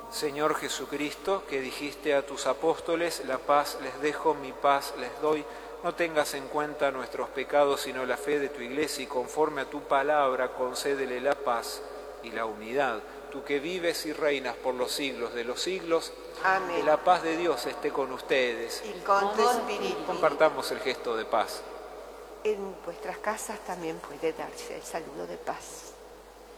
Señor Jesucristo, que dijiste a tus apóstoles, la paz les dejo, mi paz les doy, no tengas en cuenta nuestros pecados, sino la fe de tu Iglesia, y conforme a tu palabra concédele la paz y la unidad. Tú que vives y reinas por los siglos de los siglos, Amén. que la paz de Dios esté con ustedes. Y con tu espíritu. Compartamos el gesto de paz. En vuestras casas también puede darse el saludo de paz.